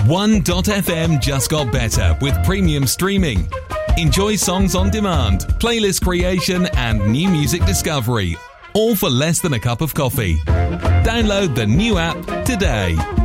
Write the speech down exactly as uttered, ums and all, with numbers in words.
one dot f m just got better with premium streaming. Enjoy songs on demand, playlist creation and new music discovery, all for less than a cup of coffee. Download the new app today.